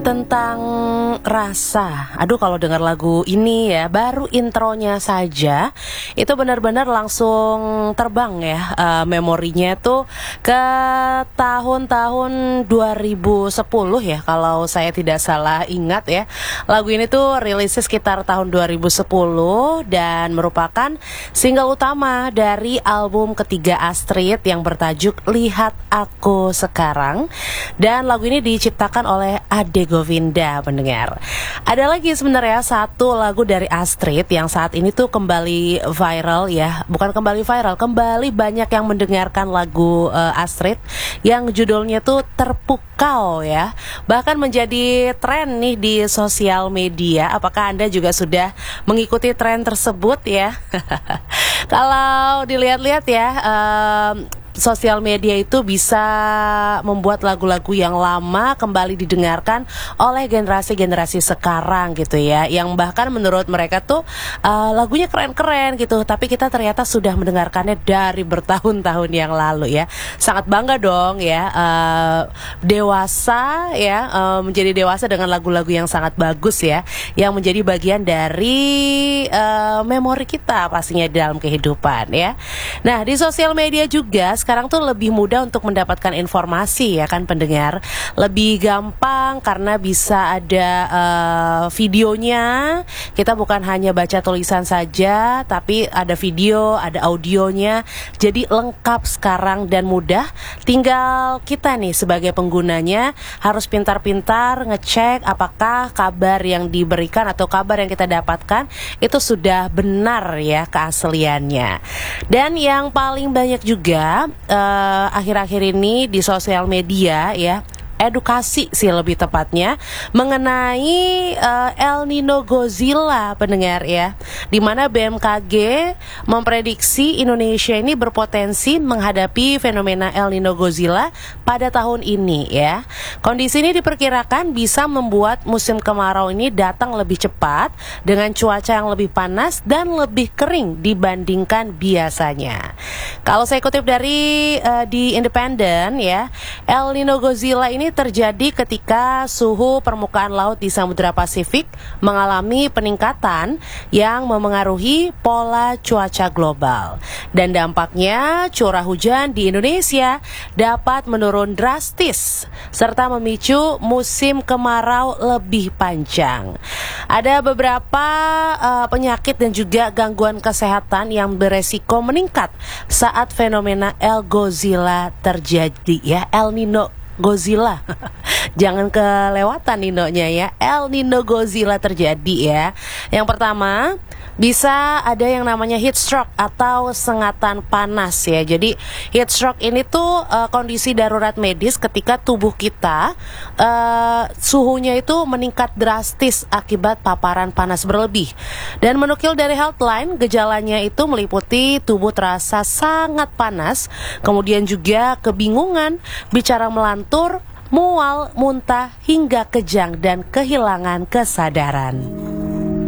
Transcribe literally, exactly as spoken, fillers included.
tentang rasa. Aduh, kalau dengar lagu ini ya, baru intronya saja itu benar-benar langsung terbang ya, uh, memorinya tuh ke tahun-tahun dua ribu sepuluh ya, kalau saya tidak salah ingat ya. Lagu ini tuh rilisnya sekitar tahun dua ribu sepuluh dan merupakan single utama dari album ketiga Astrid yang bertajuk Lihat Aku Sekarang. Dan lagu ini diciptakan oleh Ade Govinda, pendengar. Ada lagi sebenarnya satu lagu dari Astrid yang saat ini tuh kembali viral ya. Bukan kembali viral, kembali banyak yang mendengarkan lagu uh, Astrid yang judulnya tuh Terpukau ya. Bahkan menjadi tren nih di sosial media. Apakah Anda juga sudah mengikuti tren tersebut ya? Kalau dilihat-lihat ya, um, sosial media itu bisa membuat lagu-lagu yang lama kembali didengarkan oleh generasi-generasi sekarang gitu ya, yang bahkan menurut mereka tuh uh, lagunya keren-keren gitu, tapi kita ternyata sudah mendengarkannya dari bertahun-tahun yang lalu ya. Sangat bangga dong ya, uh, dewasa ya, uh, menjadi dewasa dengan lagu-lagu yang sangat bagus ya, yang menjadi bagian dari uh, memori kita pastinya dalam kehidupan ya. Nah, di sosial media juga sekarang tuh lebih mudah untuk mendapatkan informasi ya kan pendengar. Lebih gampang karena bisa ada uh, videonya. Kita bukan hanya baca tulisan saja, tapi ada video, ada audionya. Jadi lengkap sekarang dan mudah. Tinggal kita nih sebagai penggunanya harus pintar-pintar ngecek apakah kabar yang diberikan atau kabar yang kita dapatkan itu sudah benar ya keasliannya. Dan yang paling banyak juga Uh, akhir-akhir ini di sosial media ya, edukasi sih lebih tepatnya mengenai uh, El Nino Godzilla, pendengar ya, di mana B M K G memprediksi Indonesia ini berpotensi menghadapi fenomena El Nino Godzilla pada tahun ini ya. Kondisi ini diperkirakan bisa membuat musim kemarau ini datang lebih cepat dengan cuaca yang lebih panas dan lebih kering dibandingkan biasanya. Kalau saya kutip dari uh, di Independent ya, El Nino Godzilla ini terjadi ketika suhu permukaan laut di Samudra Pasifik mengalami peningkatan yang memengaruhi pola cuaca global. Dan dampaknya curah hujan di Indonesia dapat menurun drastis serta memicu musim kemarau lebih panjang. Ada beberapa uh, penyakit dan juga gangguan kesehatan yang beresiko meningkat saat fenomena El Godzilla terjadi ya, El Nino Godzilla. Jangan kelewatan Ninonya ya. El Nino Godzilla terjadi ya. Yang pertama, bisa ada yang namanya heat stroke atau sengatan panas ya. Jadi heat stroke ini tuh uh, kondisi darurat medis ketika tubuh kita uh, suhunya itu meningkat drastis akibat paparan panas berlebih. Dan menukil dari Healthline, gejalanya itu meliputi tubuh terasa sangat panas, kemudian juga kebingungan, bicara melantur, mual, muntah, hingga kejang dan kehilangan kesadaran.